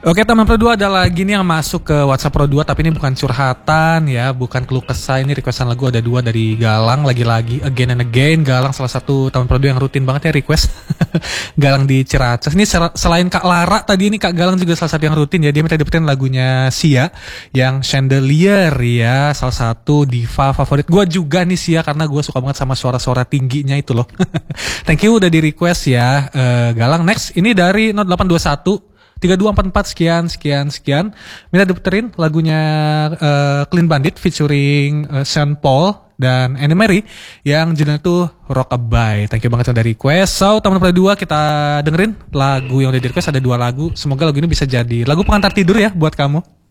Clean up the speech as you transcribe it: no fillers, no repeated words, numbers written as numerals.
Oke, teman Pro 2 ada lagi nih yang masuk ke WhatsApp Pro 2, tapi ini bukan curhatan ya, bukan keluh kesah. Ini requestan lagu ada 2 dari Galang, lagi-lagi Again and Again. Galang salah satu teman Pro 2 yang rutin banget ya request. Galang di Ciracas. Ini selain Kak Lara tadi, ini Kak Galang juga salah satu yang rutin ya. Dia minta dapetin lagunya Sia yang Chandelier ya, salah satu diva favorit gue juga nih Sia, karena gue suka banget sama suara-suara tingginya itu loh. Thank you udah di request ya, Galang. Next ini dari 0821 3244 sekian. Minta diputerin lagunya Clean Bandit featuring Sean Paul dan Anne Marie yang judulnya tuh Rockabye. Thank you banget udah request. So teman Pro 2 kita dengerin lagu yang udah di request, ada 2 lagu. Semoga lagu ini bisa jadi lagu pengantar tidur ya buat kamu.